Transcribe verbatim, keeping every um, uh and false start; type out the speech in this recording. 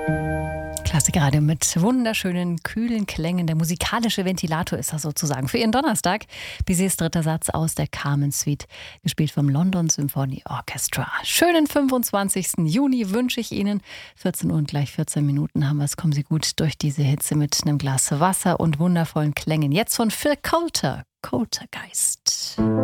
Klassikradio mit wunderschönen, kühlen Klängen. Der musikalische Ventilator ist das sozusagen für Ihren Donnerstag. Bizets dritter Satz aus der Carmen Suite, gespielt vom London Symphony Orchestra. Schönen fünfundzwanzigsten Juni wünsche ich Ihnen. vierzehn Uhr und gleich vierzehn Minuten haben wir es. Kommen Sie gut durch diese Hitze mit einem Glas Wasser und wundervollen Klängen. Jetzt von Phil Coulter, Coultergeist.